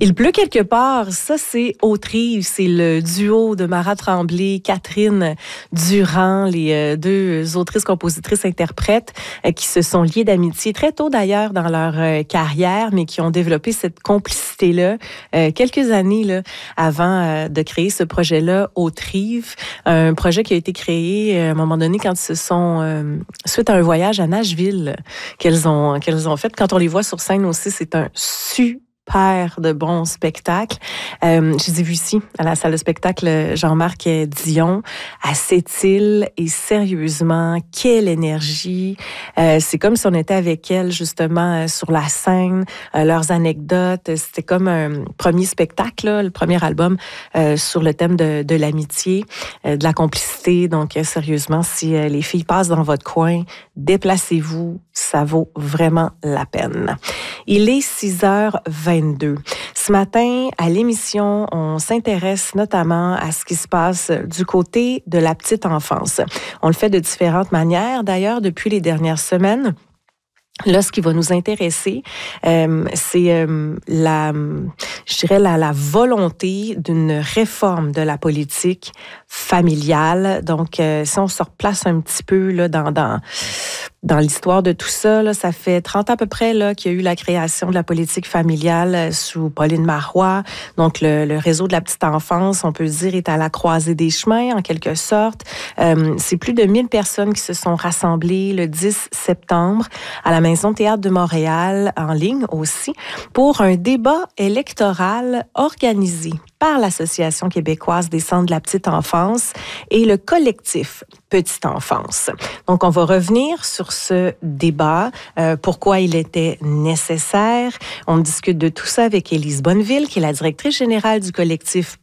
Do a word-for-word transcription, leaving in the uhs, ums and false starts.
Il pleut quelque part, ça c'est Autrive, c'est le duo de Mara Tremblay, Catherine Durand, les euh, deux autrices, compositrices, interprètes euh, qui se sont liées d'amitié très tôt d'ailleurs dans leur euh, carrière, mais qui ont développé cette complicité-là euh, quelques années là, avant euh, de créer ce projet-là, Autrive, un projet qui a été créé euh, à un moment donné quand ils se sont, euh, suite à un voyage à Nashville qu'elles ont, qu'elles ont fait. Quand on les voit sur scène aussi, c'est un super paire de bons spectacles. Euh, je les ai vus ici, à la salle de spectacle Jean-Marc Dion, à Sept-Îles, et sérieusement, quelle énergie! Euh, c'est comme si on était avec elles, justement, sur la scène, euh, leurs anecdotes. C'était comme un premier spectacle, là, le premier album, euh, sur le thème de, de l'amitié, euh, de la complicité. Donc, euh, sérieusement, si euh, les filles passent dans votre coin, déplacez-vous, ça vaut vraiment la peine. Il est six heures vingt-deux. Ce matin, à l'émission, on s'intéresse notamment à ce qui se passe du côté de la petite enfance. On le fait de différentes manières, d'ailleurs, depuis les dernières semaines. Là, ce qui va nous intéresser, euh, c'est euh, la, je dirais la, la volonté d'une réforme de la politique familiale. Donc, euh, si on se replace un petit peu là dans dans dans l'histoire de tout ça, là, ça fait trente ans à peu près là qu'il y a eu la création de la politique familiale sous Pauline Marois. Donc, le, le réseau de la petite enfance, on peut dire, est à la croisée des chemins en quelque sorte. Euh, c'est plus de mille personnes qui se sont rassemblées le dix septembre à la Maison Théâtre de Montréal, en ligne aussi, pour un débat électoral organisé par l'Association québécoise des centres de la petite enfance et le collectif Petite Enfance. Donc, on va revenir sur ce débat, euh, pourquoi il était nécessaire. On discute de tout ça avec Élise Bonneville, qui est la directrice générale du collectif